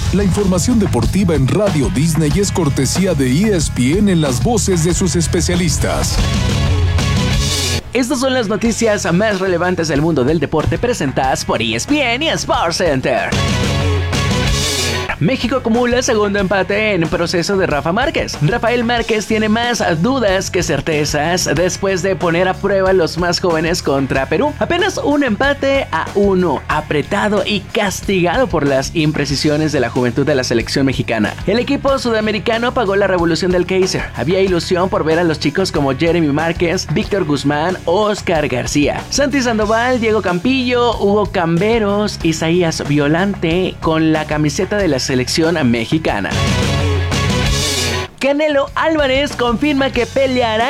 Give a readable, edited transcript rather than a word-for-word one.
La información deportiva en Radio Disney es cortesía de ESPN en las voces de sus especialistas. Estas son las noticias más relevantes del mundo del deporte presentadas por ESPN y Sports Center. México acumula segundo empate en proceso de Rafa Márquez. Rafael Márquez tiene más dudas que certezas después de poner a prueba a los más jóvenes contra Perú. Apenas un empate a 1, apretado y castigado por las imprecisiones de la juventud de la selección mexicana. El equipo sudamericano apagó la revolución del Kaiser. Había ilusión por ver a los chicos como Jeremy Márquez, Víctor Guzmán, Oscar García, Santi Sandoval, Diego Campillo, Hugo Camberos, Isaías Violante con la camiseta de la selección mexicana. Canelo Álvarez confirma que peleará